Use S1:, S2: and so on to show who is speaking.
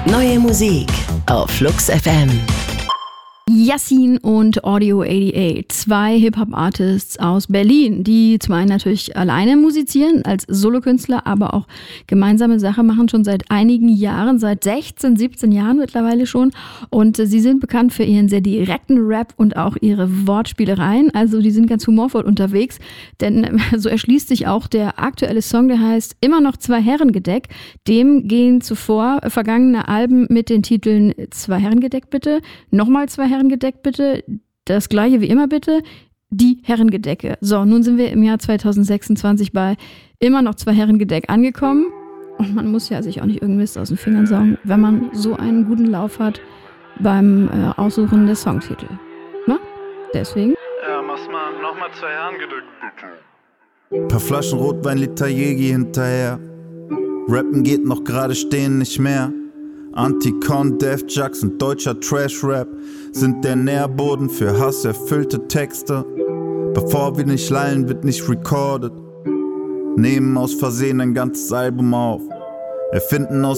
S1: Neue Musik auf Flux FM.
S2: Yassin und Audio 88, zwei Hip-Hop-Artists aus Berlin, die zum einen natürlich alleine musizieren, als Solokünstler, aber auch gemeinsame Sache machen, schon seit einigen Jahren, seit 16, 17 Jahren mittlerweile schon. Und sie sind bekannt für ihren sehr direkten Rap und auch ihre Wortspielereien. Also die sind ganz humorvoll unterwegs, denn so erschließt sich auch der aktuelle Song, der heißt Immer noch zwei Herrengedeck. Dem gehen zuvor vergangene Alben mit den Titeln Zwei Herrengedeck bitte, nochmal zwei Herrengedeck bitte, das gleiche wie immer bitte, die Herrengedecke. So, nun sind wir im Jahr 2026 bei immer noch zwei Herrengedeck angekommen. Und man muss ja sich auch nicht irgendeinen Mist aus den Fingern saugen, wenn man so einen guten Lauf hat beim Aussuchen des Songtitel. Na? Deswegen.
S3: Ja, mach's mal nochmal zwei Herrengedecke.
S4: Paar Flaschen Rotwein, Liter Jägi hinterher. Rappen geht noch gerade, stehen nicht mehr. Anti-Con, Def Jux und deutscher Trash-Rap sind der Nährboden für hasserfüllte Texte. Bevor wir nicht lallen, wird nicht recorded. Nehmen aus Versehen ein ganzes Album auf. Erfinden aus